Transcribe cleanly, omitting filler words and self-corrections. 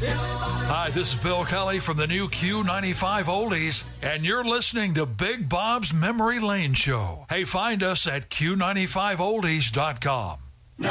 Hi, this is Bill Kelly from the new Q95 Oldies, and you're listening to Big Bob's Memory Lane Show. Hey, find us at Q95oldies.com.